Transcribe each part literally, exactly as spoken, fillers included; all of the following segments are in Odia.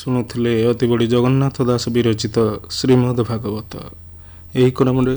ଶୁଣୁଥିଲେ ଅତି ବଡ଼ି ଜଗନ୍ନାଥ ଦାସ ବିରଚିତ ଶ୍ରୀମଦ୍ ଭାଗବତ। ଏହି କ୍ରମରେ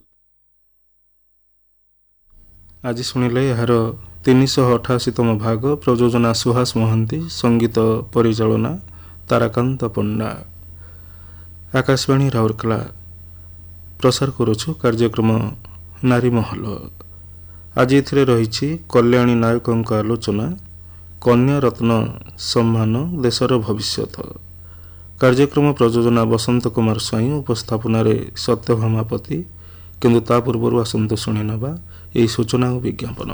ଆଜି ଶୁଣିଲେ ଏହାର ତିନିଶହ ଅଠାଅଶୀତମ ଭାଗ। ପ୍ରଯୋଜନା ସୁହାସ ମହାନ୍ତି, ସଙ୍ଗୀତ ପରିଚାଳନା ତାରାକାନ୍ତ ପଣ୍ଡା। ଆକାଶବାଣୀ ରାଉରକେଲା ପ୍ରସାର କରୁଛୁ କାର୍ଯ୍ୟକ୍ରମ ନାରୀ ମହଲ। ଆଜି ଏଥିରେ ରହିଛି କଲ୍ୟାଣୀ ନାୟକଙ୍କ ଆଲୋଚନା, କନ୍ୟା ରତ୍ନ ସମ୍ମାନ ଦେଶର ଭବିଷ୍ୟତ। କାର୍ଯ୍ୟକ୍ରମ ପ୍ରଯୋଜନା ବସନ୍ତ କୁମାର ସ୍ୱାଇଁ, ଉପସ୍ଥାପନାରେ ସତ୍ୟଭାମା ପତି। କିନ୍ତୁ ତା ପୂର୍ବରୁ ଆସନ୍ତୁ ଶୁଣି ନେବା ଏହି ସୂଚନା ଓ ବିଜ୍ଞାପନ।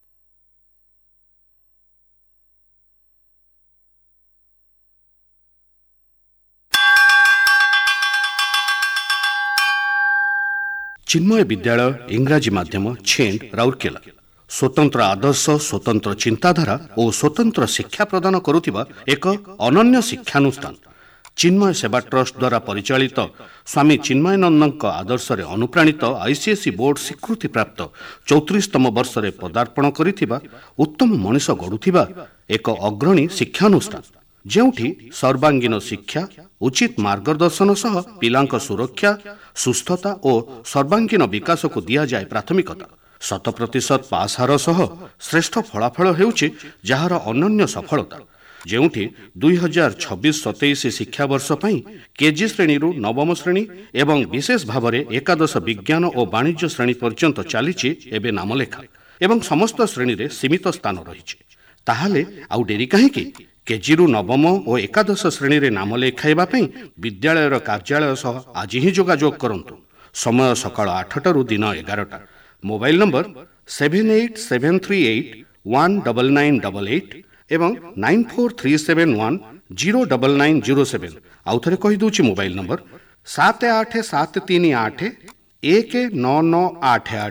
ଚିନ୍ମୟ ବିଦ୍ୟାଳୟ ଇଂରାଜୀ ମାଧ୍ୟମ ଛେଣ୍ଡ ରାଉରକେଲା ସ୍ୱତନ୍ତ୍ର ଆଦର୍ଶ, ସ୍ୱତନ୍ତ୍ର ଚିନ୍ତାଧାରା ଓ ସ୍ୱତନ୍ତ୍ର ଶିକ୍ଷା ପ୍ରଦାନ କରୁଥିବା ଏକ ଅନନ୍ୟ ଶିକ୍ଷାନୁଷ୍ଠାନ। ଚିନ୍ମୟ ସେବା ଟ୍ରଷ୍ଟ ଦ୍ୱାରା ପରିଚାଳିତ ସ୍ୱାମୀ ଚିନ୍ମୟାନନ୍ଦଙ୍କ ଆଦର୍ଶରେ ଅନୁପ୍ରାଣିତ ଆଇସିଏସ୍ଇ ବୋର୍ଡ ସ୍ୱୀକୃତିପ୍ରାପ୍ତ ଚଉତିରିଶତମ ବର୍ଷରେ ପଦାର୍ପଣ କରିଥିବା ଉତ୍ତମ ମଣିଷ ଗଢ଼ୁଥିବା ଏକ ଅଗ୍ରଣୀ ଶିକ୍ଷାନୁଷ୍ଠାନ, ଯେଉଁଠି ସର୍ବାଙ୍ଗୀନ ଶିକ୍ଷା, ଉଚିତ ମାର୍ଗଦର୍ଶନ ସହ ପିଲାଙ୍କ ସୁରକ୍ଷା, ସୁସ୍ଥତା ଓ ସର୍ବାଙ୍ଗୀନ ବିକାଶକୁ ଦିଆଯାଏ ପ୍ରାଥମିକତା। ଶତ ପ୍ରତିଶତ ପାସ୍ ହାର ସହ ଶ୍ରେଷ୍ଠ ଫଳାଫଳ ହେଉଛି ଯାହାର ଅନନ୍ୟ ସଫଳତା, ଯେଉଁଠି ଦୁଇ ହଜାର ଛବିଶ ସତେଇଶ ଶିକ୍ଷାବର୍ଷ ପାଇଁ କେଜି ଶ୍ରେଣୀରୁ ନବମ ଶ୍ରେଣୀ ଏବଂ ବିଶେଷ ଭାବରେ ଏକାଦଶ ବିଜ୍ଞାନ ଓ ବାଣିଜ୍ୟ ଶ୍ରେଣୀ ପର୍ଯ୍ୟନ୍ତ ଚାଲିଛି ଏବେ ନାମଲେଖା ଏବଂ ସମସ୍ତ ଶ୍ରେଣୀରେ ସୀମିତ ସ୍ଥାନ ରହିଛି। ତାହେଲେ ଆଉ ଡେରି କାହିଁକି? କେଜିରୁ ନବମ ଓ ଏକାଦଶ ଶ୍ରେଣୀରେ ନାମ ଲେଖାଇବା ପାଇଁ ବିଦ୍ୟାଳୟର କାର୍ଯ୍ୟାଳୟ ସହ ଆଜି ହିଁ ଯୋଗାଯୋଗ କରନ୍ତୁ। ସମୟ ସକାଳ ଆଠଟାରୁ ଦିନ ଏଗାରଟା। Mobile number seven eight seven three eight one double nine double eight ଏବଂ nine four three seven one zero double nine zero seven. ଆଉ ଥରେ କହିଦେଉଛି ମୋବାଇଲ ନମ୍ବର ସାତ ଆଠ ସାତ ତିନି ଆଠ ଏକ ନଅ ନଅ ଆଠ ଆଠ